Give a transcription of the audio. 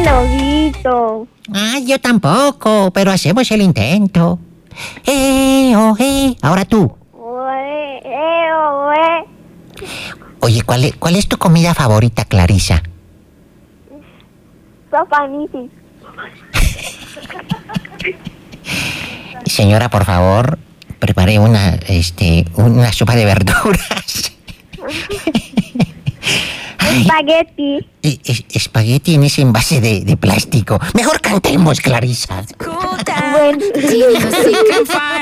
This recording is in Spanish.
lobito. Ah, yo tampoco, pero hacemos el intento. Ahora tú. Oe, oe. Oye, ¿cuál es tu comida favorita, Clarisa? Sopanitis. Señora, por favor, prepare una sopa de verduras. Espagueti. Espagueti en ese envase de plástico. Mejor cantemos, Clarisa. Bueno.